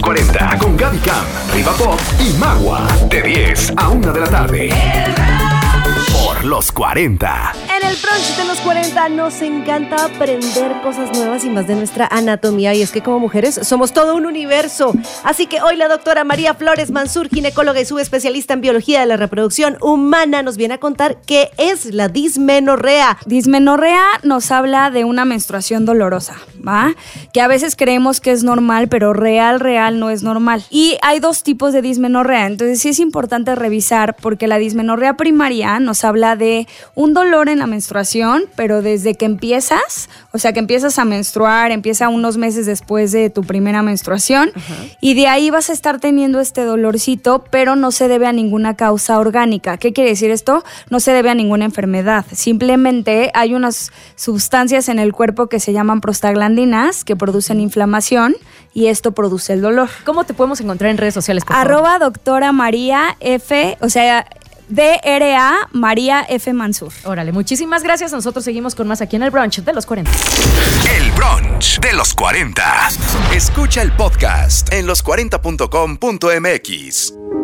40 con Gaby Cam, Riva Pop y Magua. De 10 a 1 de la tarde. Por los 40. En el brunch de los 40 nos encanta aprender cosas nuevas y más de nuestra anatomía. Y es que como mujeres somos todo un universo. Así que hoy la doctora María Flores Mansur, ginecóloga y subespecialista en biología de la reproducción humana, nos viene a contar qué es la dismenorrea. Dismenorrea nos habla de una menstruación dolorosa, ¿va? Que a veces creemos que es normal, pero real no es normal. Y hay dos tipos de dismenorrea. Entonces sí es importante revisar, porque la dismenorrea primaria nos habla de un dolor en la menstruación, pero desde que empiezas, o sea que empiezas a menstruar, empieza unos meses después de tu primera menstruación, y de ahí vas a estar teniendo este dolorcito, pero no se debe a ninguna causa orgánica. ¿Qué quiere decir esto? No se debe a ninguna enfermedad. Simplemente hay unas sustancias en el cuerpo que se llaman prostaglandinas que producen inflamación y esto produce el dolor. ¿Cómo te podemos encontrar en redes sociales, por favor? @doctora María F, o sea, DRA María F. Mansur. Órale, muchísimas gracias. Nosotros seguimos con más aquí en el brunch de los 40. El brunch de los 40. Escucha el podcast en los40.com.mx.